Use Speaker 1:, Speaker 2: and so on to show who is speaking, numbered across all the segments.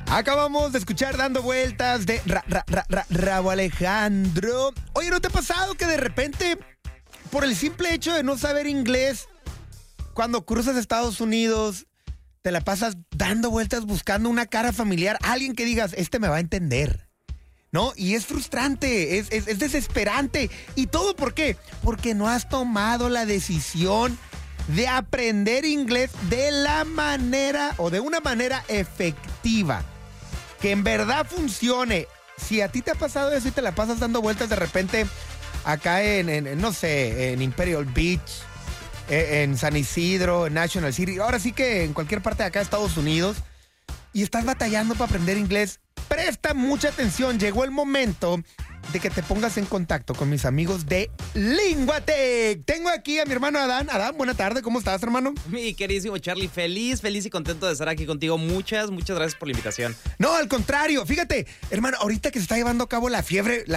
Speaker 1: Acabamos de escuchar Dando Vueltas de Rauw Alejandro. Oye, ¿no te ha pasado que de repente, por el simple hecho de no saber inglés, cuando cruzas Estados Unidos, te la pasas dando vueltas buscando una cara familiar, alguien que digas, este me va a entender? ¿No? Y es frustrante, es desesperante. ¿Y todo por qué? Porque no has tomado la decisión de aprender inglés de la manera o de una manera efectiva, que en verdad funcione. Si a ti te ha pasado eso y te la pasas dando vueltas de repente acá no sé, en Imperial Beach, en San Isidro, en National City, ahora sí que en cualquier parte de acá de Estados Unidos, y estás batallando para aprender inglés, presta mucha atención. Llegó el momento de que te pongas en contacto con mis amigos de Linguatec. Tengo aquí a mi hermano Adán. Adán, buena tarde, ¿cómo estás, hermano?
Speaker 2: Mi queridísimo Charlie, feliz y contento de estar aquí contigo. Muchas gracias por la invitación.
Speaker 1: No, al contrario, fíjate, hermano, ahorita que se está llevando a cabo la fiebre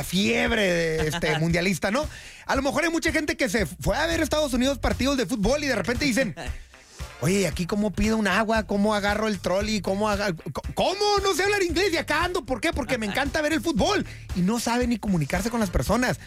Speaker 1: de mundialista, ¿no? A lo mejor hay mucha gente que se fue a ver Estados Unidos partidos de fútbol y de repente dicen, oye, ¿aquí cómo pido un agua? ¿Cómo agarro el trolley? ¿Cómo no sé hablar inglés? Y acá ando. ¿Por qué? Porque me encanta ver el fútbol. Y no sabe ni comunicarse con las personas.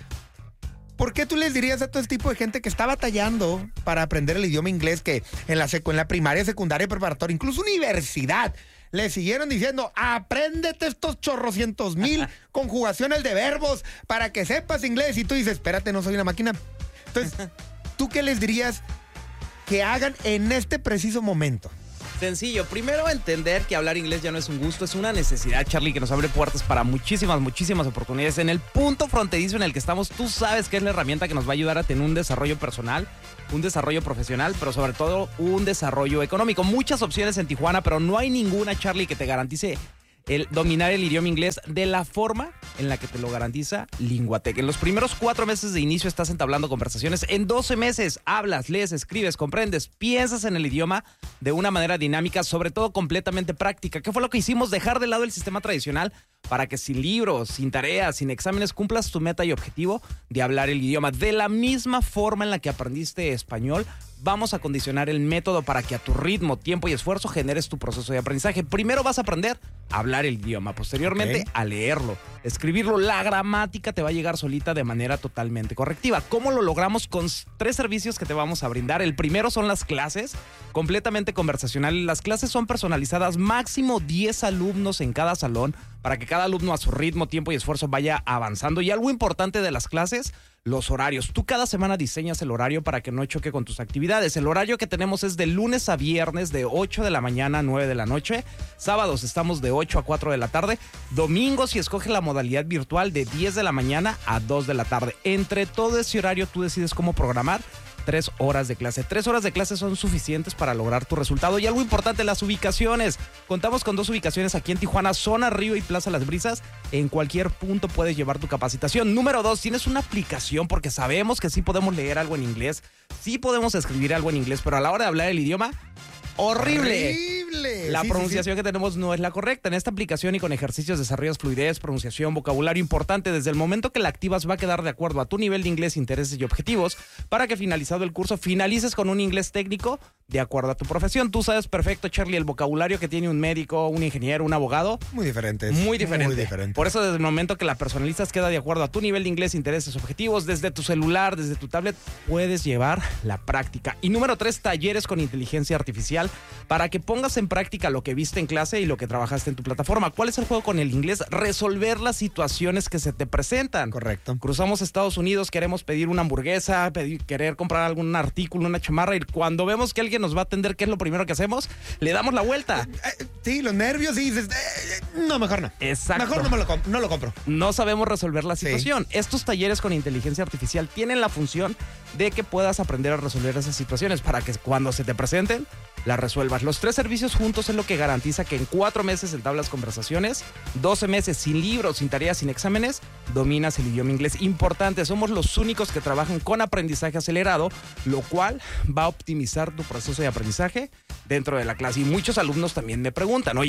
Speaker 1: ¿Por qué tú les dirías a todo este tipo de gente que está batallando para aprender el idioma inglés, que en la primaria, secundaria, preparatoria, incluso universidad, le siguieron diciendo, apréndete estos chorrocientos mil conjugaciones de verbos para que sepas inglés? Y tú dices, espérate, no soy una máquina. Entonces, ¿tú qué les dirías que hagan en este preciso momento?
Speaker 2: Sencillo, primero entender que hablar inglés ya no es un gusto, es una necesidad, Charlie, que nos abre puertas para muchísimas oportunidades. En el punto fronterizo en el que estamos, tú sabes que es la herramienta que nos va a ayudar a tener un desarrollo personal, un desarrollo profesional, pero sobre todo un desarrollo económico. Muchas opciones en Tijuana, pero no hay ninguna, Charlie, que te garantice el dominar el idioma inglés de la forma en la que te lo garantiza Linguatec. En los primeros 4 meses de inicio estás entablando conversaciones. En 12 meses hablas, lees, escribes, comprendes, piensas en el idioma de una manera dinámica, sobre todo completamente práctica. ¿Qué fue lo que hicimos? Dejar de lado el sistema tradicional para que sin libros, sin tareas, sin exámenes cumplas tu meta y objetivo de hablar el idioma. De la misma forma en la que aprendiste español, vamos a condicionar el método para que a tu ritmo, tiempo y esfuerzo generes tu proceso de aprendizaje. Primero vas a aprender a hablar el idioma, posteriormente a leerlo, escribirlo. La gramática te va a llegar solita de manera totalmente correctiva. ¿Cómo lo logramos? Con 3 servicios que te vamos a brindar. El primero son las clases, completamente conversacionales. Las clases son personalizadas, máximo 10 alumnos en cada salón, para que cada alumno a su ritmo, tiempo y esfuerzo vaya avanzando. Y algo importante de las clases, los horarios. Tú cada semana diseñas el horario para que no choque con tus actividades. El horario que tenemos es de lunes a viernes de 8 de la mañana a 9 de la noche. Sábados estamos de 8 a 4 de la tarde. Domingos, si escoges la modalidad virtual, de 10 de la mañana a 2 de la tarde. Entre todo ese horario tú decides cómo programar 3 horas de clase. 3 horas de clase son suficientes para lograr tu resultado. Y algo importante, las ubicaciones. Contamos con 2 ubicaciones aquí en Tijuana, Zona Río y Plaza Las Brisas. En cualquier punto puedes llevar tu capacitación. Número 2, tienes una aplicación, porque sabemos que sí podemos leer algo en inglés, sí podemos escribir algo en inglés, pero a la hora de hablar el idioma, horrible. La pronunciación que tenemos no es la correcta. En esta aplicación y con ejercicios desarrollas fluidez, pronunciación, vocabulario importante. Desde el momento que la activas va a quedar de acuerdo a tu nivel de inglés, intereses y objetivos, para que finalizado el curso finalices con un inglés técnico de acuerdo a tu profesión. Tú sabes perfecto, Charlie, el vocabulario que tiene un médico, un ingeniero, un abogado.
Speaker 1: Muy diferente.
Speaker 2: Muy diferente. Por eso desde el momento que la personalizas queda de acuerdo a tu nivel de inglés, intereses, objetivos. Desde tu celular, desde tu tablet, puedes llevar la práctica. Y número 3, talleres con inteligencia artificial para que pongas en práctica lo que viste en clase y lo que trabajaste en tu plataforma. ¿Cuál es el juego con el inglés? Resolver las situaciones que se te presentan.
Speaker 1: Correcto.
Speaker 2: Cruzamos Estados Unidos, queremos pedir una hamburguesa, querer comprar algún artículo, una chamarra, y cuando vemos que alguien nos va a atender, ¿qué es lo primero que hacemos? Le damos la vuelta.
Speaker 1: Sí, los nervios, y dices, no, mejor no.
Speaker 2: Exacto.
Speaker 1: Mejor no lo compro.
Speaker 2: No sabemos resolver la situación. Sí. Estos talleres con inteligencia artificial tienen la función de que puedas aprender a resolver esas situaciones para que cuando se te presenten, las resuelvas. Los 3 servicios juntos es lo que garantiza que en 4 meses entablas conversaciones, 12 meses sin libros, sin tareas, sin exámenes, dominas el idioma inglés. Importante, somos los únicos que trabajan con aprendizaje acelerado, lo cual va a optimizar tu proceso de aprendizaje dentro de la clase. Y muchos alumnos también me preguntan, oye,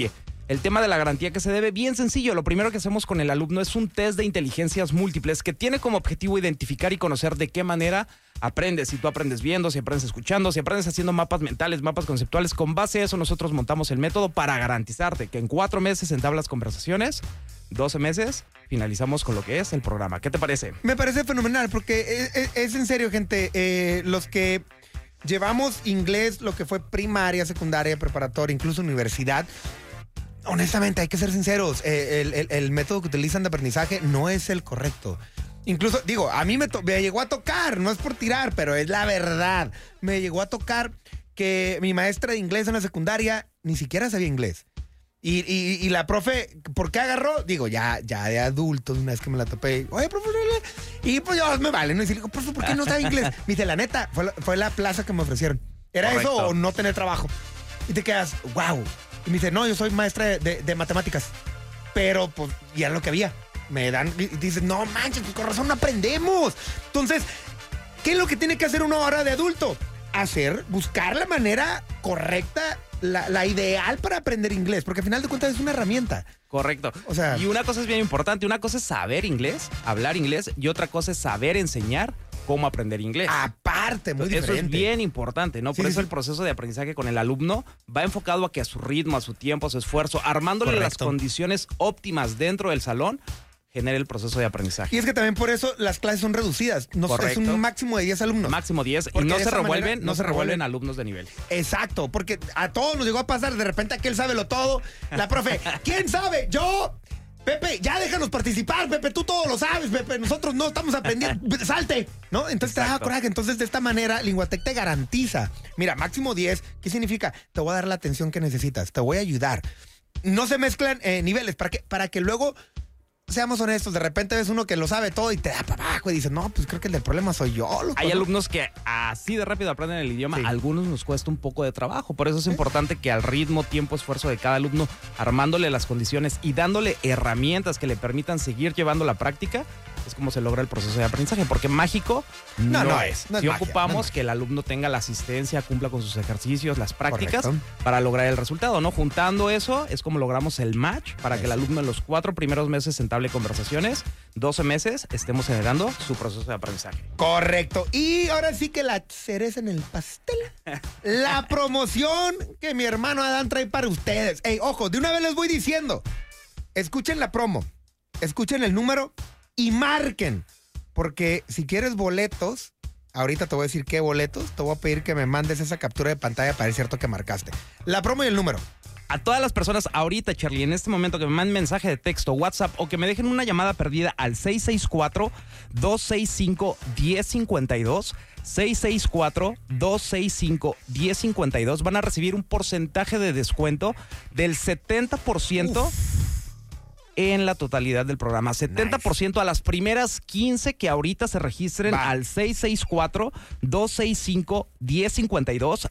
Speaker 2: El tema de la garantía que se debe, bien sencillo. Lo primero que hacemos con el alumno es un test de inteligencias múltiples que tiene como objetivo identificar y conocer de qué manera aprendes. Si tú aprendes viendo, si aprendes escuchando, si aprendes haciendo mapas mentales, mapas conceptuales. Con base a eso nosotros montamos el método para garantizarte que en 4 meses entablas conversaciones, 12 meses finalizamos con lo que es el programa. ¿Qué te parece?
Speaker 1: Me parece fenomenal porque es en serio, gente. Los que llevamos inglés, lo que fue primaria, secundaria, preparatoria, incluso universidad, honestamente, hay que ser sinceros. El método que utilizan de aprendizaje no es el correcto. Incluso, digo, a mí me llegó a tocar, no es por tirar, pero es la verdad. Me llegó a tocar que mi maestra de inglés en la secundaria ni siquiera sabía inglés. Y la profe, ¿por qué agarró? Digo, ya de adulto, una vez que me la topé, oye, profe, y pues yo me vale, ¿no? Y le digo, profe, ¿por qué no sabe inglés? Me dice, la neta, fue la plaza que me ofrecieron. ¿Era
Speaker 2: Correcto.
Speaker 1: eso o no tener trabajo? Y te quedas, wow. Y me dice, no, yo soy maestra de matemáticas. Pero, pues, ya lo que había. Me dan, y dices, no manches, pues con razón no aprendemos. Entonces, ¿qué es lo que tiene que hacer uno ahora de adulto? Buscar la manera correcta, la ideal para aprender inglés, porque al final de cuentas es una herramienta.
Speaker 2: Correcto.
Speaker 1: O sea,
Speaker 2: y una cosa es bien importante, una cosa es saber inglés, hablar inglés, y otra cosa es saber enseñar cómo aprender inglés.
Speaker 1: Aparte, muy diferente.
Speaker 2: Eso es bien importante, ¿no? Por
Speaker 1: Sí,
Speaker 2: eso
Speaker 1: sí.
Speaker 2: el proceso de aprendizaje con el alumno va enfocado a que a su ritmo, a su tiempo, a su esfuerzo, armándole las
Speaker 1: Correcto.
Speaker 2: condiciones óptimas dentro del salón, genere el proceso de aprendizaje.
Speaker 1: Y es que también por eso las clases son reducidas. No, es
Speaker 2: Correcto.
Speaker 1: un máximo de 10 alumnos.
Speaker 2: Máximo 10 y
Speaker 1: Porque
Speaker 2: no
Speaker 1: de
Speaker 2: se
Speaker 1: esa
Speaker 2: revuelven,
Speaker 1: manera
Speaker 2: no se revuelven alumnos de nivel.
Speaker 1: Exacto, porque a todos nos llegó a pasar, de repente aquel sabe lo todo. La profe, ¿quién sabe? Yo. Pepe, ya déjanos participar, Pepe, tú todo lo sabes, Pepe, nosotros no estamos aprendiendo, salte, ¿no? Entonces te da
Speaker 2: Exacto.
Speaker 1: coraje. Entonces, de esta manera, Linguatec te garantiza, mira, máximo 10, ¿qué significa? Te voy a dar la atención que necesitas, te voy a ayudar. No se mezclan niveles, para que luego, seamos honestos, de repente ves uno que lo sabe todo y te da para abajo y dices, no, pues creo que el del problema soy yo, loco,
Speaker 2: Hay
Speaker 1: ¿no?
Speaker 2: alumnos que así de rápido aprenden el idioma,
Speaker 1: Sí.
Speaker 2: a algunos nos cuesta un poco de trabajo, por eso es importante que al ritmo, tiempo, esfuerzo de cada alumno, armándole las condiciones y dándole herramientas que le permitan seguir llevando la práctica, es como se logra el proceso de aprendizaje, porque mágico no es.
Speaker 1: no es
Speaker 2: Si
Speaker 1: magia,
Speaker 2: ocupamos
Speaker 1: no es magia.
Speaker 2: que el alumno tenga la asistencia, cumpla con sus ejercicios, las prácticas,
Speaker 1: Correcto.
Speaker 2: para lograr el resultado, ¿no? Juntando eso es como logramos el match para que el
Speaker 1: Eso.
Speaker 2: alumno en los 4 primeros meses entable conversaciones, 12 meses estemos generando su proceso de aprendizaje.
Speaker 1: Correcto. Y ahora sí que la cereza en el pastel. La promoción que mi hermano Adán trae para ustedes. Ey, ojo, de una vez les voy diciendo. Escuchen la promo. Escuchen el número y marquen. Porque si quieres boletos, ahorita te voy a decir qué boletos. Te voy a pedir que me mandes esa captura de pantalla para ver cierto que marcaste. La promo y el número.
Speaker 2: A todas las personas ahorita, Charlie, en este momento que me manden mensaje de texto, WhatsApp o que me dejen una llamada perdida al 664-265-1052, 664-265-1052, van a recibir un porcentaje de descuento del 70% en la totalidad del programa. 70% a las primeras 15 que ahorita se registren
Speaker 1: Va.
Speaker 2: al 664-265-1052,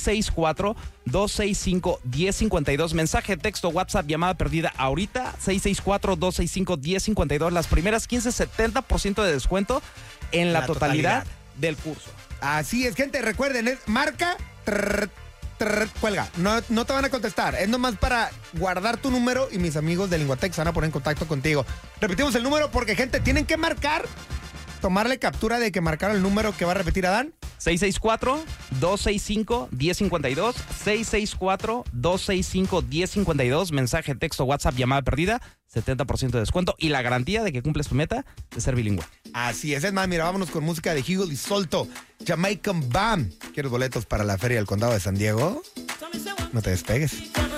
Speaker 2: 664-265-1052. Mensaje, texto, WhatsApp, llamada perdida ahorita, 664-265-1052. Las primeras 15, 70% de descuento en la totalidad del curso.
Speaker 1: Así es, gente. Recuerden, es marca... cuelga, no te van a contestar. Es nomás para guardar tu número y mis amigos de Linguatec se van a poner en contacto contigo. Repetimos el número porque, gente, tienen que marcar, tomarle captura de que marcaron el número que va a repetir Adán.
Speaker 2: 664-265-1052, 664-265-1052, mensaje, texto, WhatsApp, llamada perdida, 70% de descuento y la garantía de que cumples tu meta de ser bilingüe.
Speaker 1: Así es más, mira, vámonos con música de Hugel y Solto, Jamaican Bam. ¿Quieres boletos para la Feria del Condado de San Diego? No te despegues.